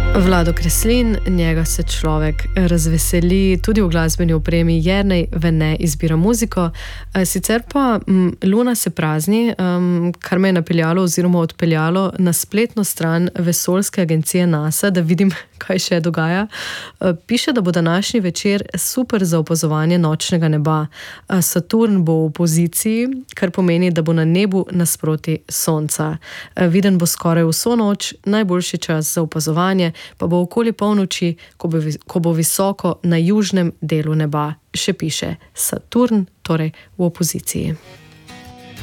Vlado Kreslin, njega se človek razveseli, tudi v glasbeni opremi Jernej Vene izbira muziko. Sicer pa Luna se prazni, kar me je napeljalo oziroma odpeljalo na spletno stran vesoljske agencije NASA, da vidim, kaj še dogaja. Piše, da bo današnji večer super za opazovanje nočnega neba. Saturn bo v opoziciji, kar pomeni, da bo na nebu nasproti Sonca. Viden bo skoraj vso noč, najboljši čas za opazovanje pa bo okoli polnoči, ko bo visoko na južnem delu neba. Še piše Saturn, torej v opoziciji.